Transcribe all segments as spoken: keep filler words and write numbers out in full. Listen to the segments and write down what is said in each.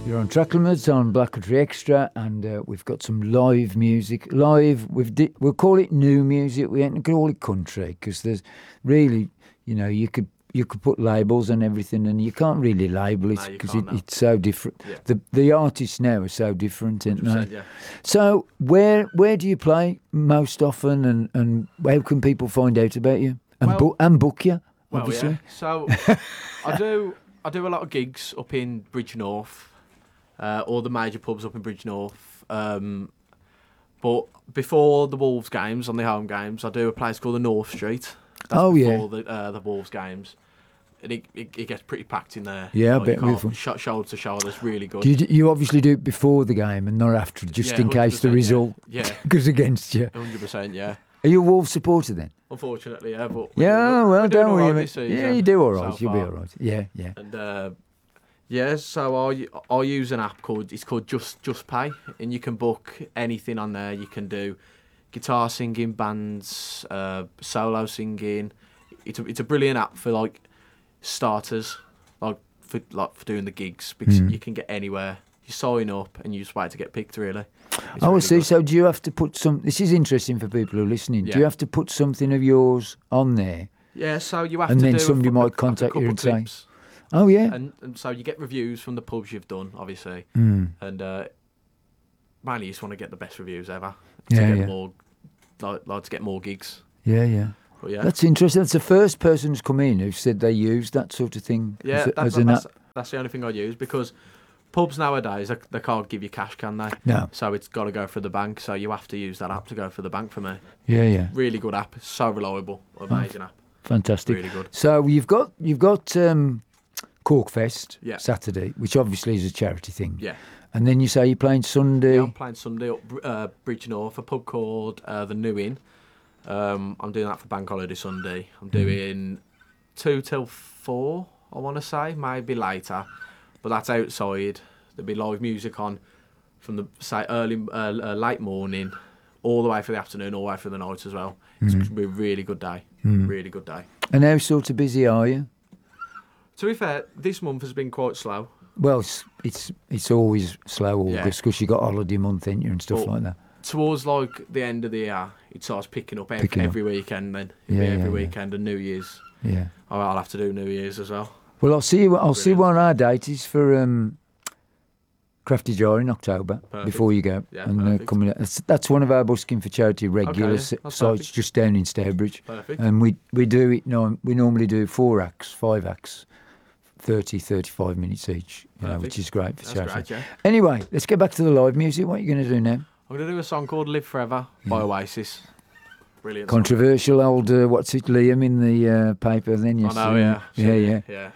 You're on Tracklements on Black Country Extra, and uh, we've got some live music. Live, we've di- we'll call it new music. We ain't gonna call it country because there's really, you know, you could you could put labels on everything, and you can't really label it No, you because can't it, now. it's so different. Yeah. The the artists now are so different, aren't one hundred percent, they? yeah. So where where do you play most often, and, and how can people find out about you and Well- book and book you? Well, Obviously. yeah. So I do I do a lot of gigs up in Bridgnorth, uh, all the major pubs up in Bridgnorth. Um, but before the Wolves games, on the home games, I do a place called the North Street. That's Oh, yeah. before the uh, the Wolves games. And it, it, it gets pretty packed in there. Yeah, I Like, bet you can't- beautiful. sh- shoulder to shoulder, it's really good. Do you, you obviously do it before the game and not after, just Yeah, in case the one hundred percent, result yeah. Yeah. goes against you. one hundred percent, yeah. Are you a Wolves supporter then? Unfortunately, yeah. But we're Yeah, doing- well, we're doing don't all worry. right mate. this season Yeah, you do all right. so You'll be far. all right. Yeah, yeah. And uh, yeah, so I I use an app called it's called Just Just Pay, and you can book anything on there. You can do guitar singing, bands, uh, solo singing. It's a, it's a brilliant app for like starters, like for like for doing the gigs because Mm. you can get anywhere. You sign up and you just wait to get picked. Really. It's Oh, I really see. good. So do you have to put some... This is interesting for people who are listening. Do Yeah. you have to put something of yours on there? Yeah, so you have And to then do a somebody fu- might like a contact you couple and say- clips. Oh, yeah. And, and so you get reviews from the pubs you've done, obviously, Mm. and uh, mainly you just want to get the best reviews ever Yeah, to get yeah. more, like, like to get more gigs. Yeah, yeah. But yeah, That's interesting. That's the first person who's come in who said they used that sort of thing yeah, as, a, that's, as an that's, app. that's the only thing I use because pubs nowadays they, they can't give you cash, can they? No. So it's got to go for the bank. So you have to use that app to go for the bank for me. Yeah, yeah. Really good app, so reliable, amazing app, Fantastic. really good. So you've got you've got um, Corkfest Yeah. Saturday, which obviously is a charity thing. Yeah. And then you say you're playing Sunday. Yeah, I'm playing Sunday up uh, Bridgnorth, a pub called uh, the New Inn. Um, I'm doing that for Bank Holiday Sunday. I'm doing two till four, I want to say, maybe later. But that's outside. There'll be live music on from the say early, uh, uh, late morning, all the way for the afternoon, all the way for the night as well. It's going to be a really good day. Really good day. And how sort of busy are you? To be fair, this month has been quite slow. Well, it's it's, it's always slow Yeah. August because you got holiday month, ain't you, and stuff But like that. Towards like the end of the year, it starts picking up every, Picking up. every weekend. Then It'll Yeah, be every yeah, yeah. weekend and New Year's. Yeah. Oh, I'll have to do New Year's as well. Well, I'll see you. I'll see Brilliant. what our date is for um, Crafty Jar in October Perfect. before you go. Yeah, and uh, perfect. coming. That's, that's one of our busking for charity regular yeah, s- that's sites perfect. just down in Stourbridge. Perfect. And we we do it. No, we normally do four acts, five acts, thirty, thirty-five minutes each. You know, Perfect. which is great for That's charity. great, yeah. Anyway, let's get back to the live music. What are you going to do now? I'm going to do a song called Live Forever by Oasis. Brilliant song. Controversial old uh, what's it, Liam in the uh, paper? Then you I know, yeah. yeah, yeah. Yeah.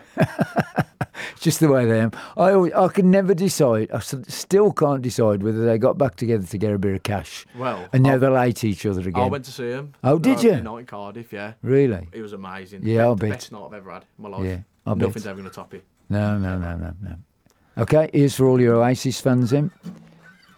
It's just the way they am. I always, I can never decide. I s- still can't decide whether they got back together to get a bit of cash, Well, and now I, they'll hate each other I again. went to see him. Oh, did you? Night in Cardiff, yeah. Really? It was amazing. Yeah, I'll the bet. best night I've ever had in my life. Yeah, I'll bet. Nothing's ever going to top it. No, no, no, no, no. Okay, here's for all your Oasis fans then.